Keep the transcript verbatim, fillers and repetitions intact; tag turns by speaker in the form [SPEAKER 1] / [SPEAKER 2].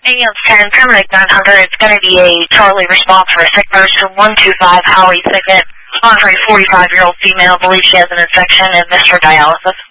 [SPEAKER 1] A M ten, Paramedic nine hundred, it's going to be a Charlie response for a sick person, one two five Howie Thicket, on for a forty-five-year-old female, believes she has an infection and missed her dialysis.